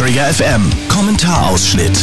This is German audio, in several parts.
Trigger FM Kommentarausschnitt.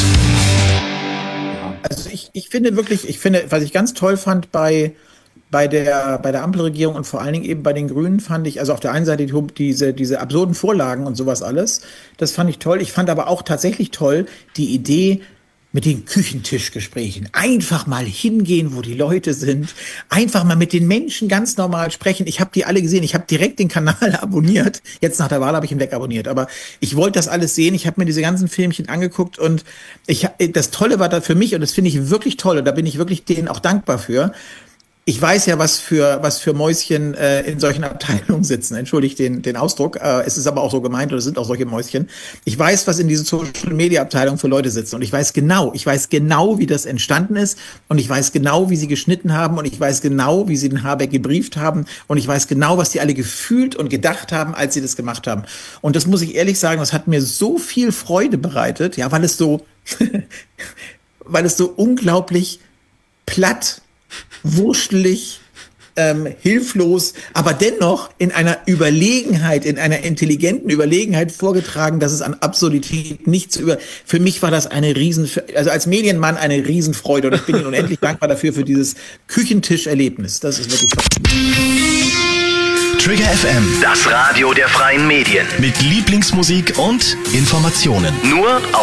Also ich finde, was ich ganz toll fand bei der Ampelregierung und vor allen Dingen eben bei den Grünen fand ich, also auf der einen Seite diese absurden Vorlagen und sowas alles, das fand ich toll. Ich fand aber auch tatsächlich toll die Idee mit den Küchentischgesprächen. Einfach mal hingehen, wo die Leute sind. Einfach mal mit den Menschen ganz normal sprechen. Ich habe die alle gesehen. Ich habe direkt den Kanal abonniert. Jetzt nach der Wahl habe ich ihn wegabonniert. Aber ich wollte das alles sehen. Ich habe mir diese ganzen Filmchen angeguckt und das Tolle war da für mich, und das finde ich wirklich toll, und da bin ich wirklich denen auch dankbar für. Ich weiß ja, was für Mäuschen in solchen Abteilungen sitzen. Entschuldigt den Ausdruck. Es ist aber auch so gemeint, oder es sind auch solche Mäuschen. Ich weiß, was in diesen Social-Media-Abteilungen für Leute sitzen. Und ich weiß genau, wie das entstanden ist. Und ich weiß genau, wie sie geschnitten haben. Und ich weiß genau, wie sie den Habeck gebrieft haben. Und ich weiß genau, was die alle gefühlt und gedacht haben, als sie das gemacht haben. Und das muss ich ehrlich sagen, das hat mir so viel Freude bereitet, ja, weil es so unglaublich platt, wurstelig, hilflos, aber dennoch in einer intelligenten Überlegenheit vorgetragen, dass es an Absurdität nichts für mich war das also als Medienmann eine Riesenfreude, und ich bin Ihnen unendlich dankbar dafür, für dieses Küchentisch-Erlebnis. Das ist wirklich toll. Trigger FM, Das Radio der freien Medien. mit Lieblingsmusik und Informationen. Nur